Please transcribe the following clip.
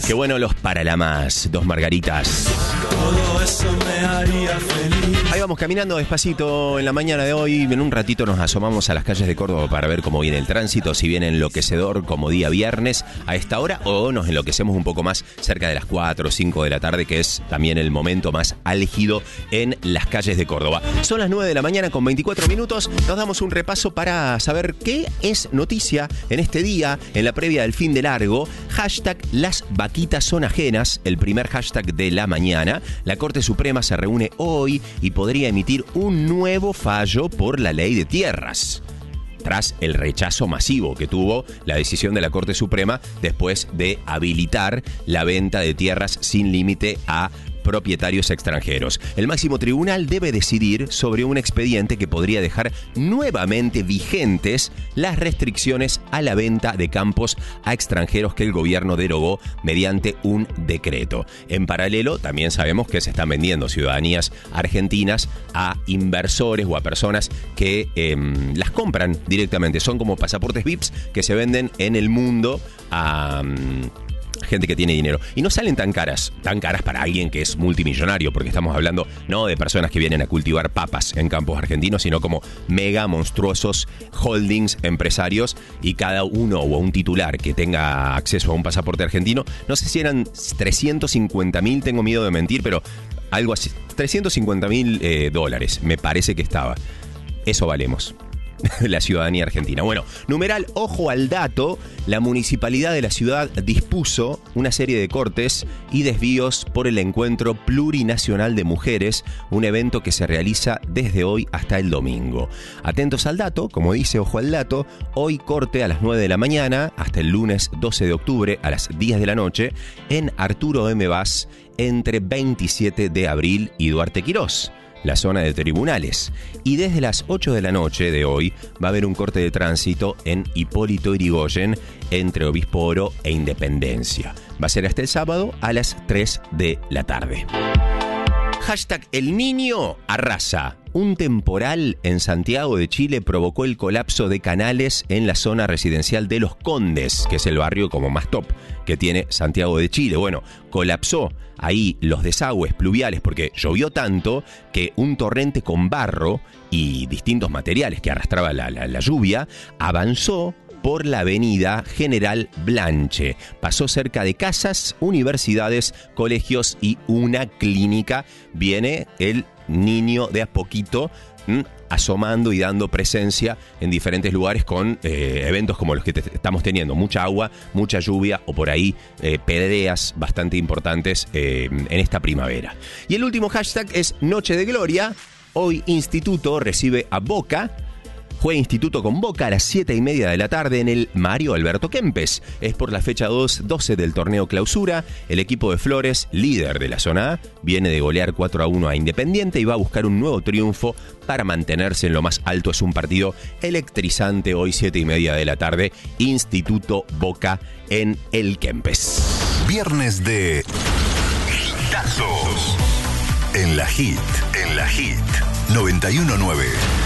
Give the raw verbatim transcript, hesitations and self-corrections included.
Qué bueno los para la más, dos margaritas. Todo eso me haría feliz. Ahí vamos caminando despacito en la mañana de hoy. En un ratito nos asomamos a las calles de Córdoba para ver cómo viene el tránsito, si viene enloquecedor como día viernes a esta hora, o nos enloquecemos un poco más cerca de las cuatro o cinco de la tarde, que es también el momento más álgido en las calles de Córdoba. Son las nueve de la mañana con veinticuatro minutos. Nos damos un repaso para saber qué es noticia en este día, en la previa del fin de largo. Hashtag las vaquitas son ajenas, el primer hashtag de la mañana. La Corte Suprema se reúne hoy y podría emitir un nuevo fallo por la ley de tierras, tras el rechazo masivo que tuvo la decisión de la Corte Suprema después de habilitar la venta de tierras sin límite a propietarios extranjeros. El máximo tribunal debe decidir sobre un expediente que podría dejar nuevamente vigentes las restricciones a la venta de campos a extranjeros que el gobierno derogó mediante un decreto. En paralelo, también sabemos que se están vendiendo ciudadanías argentinas a inversores o a personas que eh, las compran directamente. Son como pasaportes V I Ps que se venden en el mundo a Um, gente que tiene dinero. Y no salen tan caras, tan caras para alguien que es multimillonario, porque estamos hablando no de personas que vienen a cultivar papas en campos argentinos, sino como mega monstruosos holdings empresarios, y cada uno o un titular que tenga acceso a un pasaporte argentino, no sé si eran trescientos cincuenta mil, tengo miedo de mentir, pero algo así, trescientos cincuenta mil eh, dólares, me parece que estaba. Eso valemos. La ciudadanía argentina. Bueno, numeral, ojo al dato, la municipalidad de la ciudad dispuso una serie de cortes y desvíos por el Encuentro Plurinacional de Mujeres, un evento que se realiza desde hoy hasta el domingo. Atentos al dato, como dice ojo al dato, hoy corte a las nueve de la mañana hasta el lunes doce de octubre a las diez de la noche en Arturo M. Bas, entre veintisiete de abril y Duarte Quirós, la zona de tribunales. Y desde las ocho de la noche de hoy va a haber un corte de tránsito en Hipólito Yrigoyen entre Obispo Oro e Independencia. Va a ser hasta el sábado a las tres de la tarde. Hashtag El Niño arrasa. Un temporal en Santiago de Chile provocó el colapso de canales en la zona residencial de Los Condes, que es el barrio como más top que tiene Santiago de Chile. Bueno, colapsó ahí los desagües pluviales porque llovió tanto que un torrente con barro y distintos materiales que arrastraba la, la, la lluvia avanzó por la avenida General Blanche. Pasó cerca de casas, universidades, colegios y una clínica. Viene el niño de a poquito ¿m? asomando y dando presencia en diferentes lugares con eh, eventos como los que te estamos teniendo. Mucha agua, mucha lluvia o por ahí eh, pedreas bastante importantes eh, en esta primavera. Y el último hashtag es Noche de Gloria. Hoy Instituto recibe a Boca. Juega Instituto con Boca a las siete y media de la tarde en el Mario Alberto Kempes. Es por la fecha dos doce del torneo Clausura. El equipo de Flores, líder de la zona A, viene de golear cuatro a uno a Independiente y va a buscar un nuevo triunfo para mantenerse en lo más alto. Es un partido electrizante hoy, siete y media de la tarde. Instituto Boca en el Kempes. Viernes de Hitazos. En la Hit, en la Hit noventa y uno punto nueve.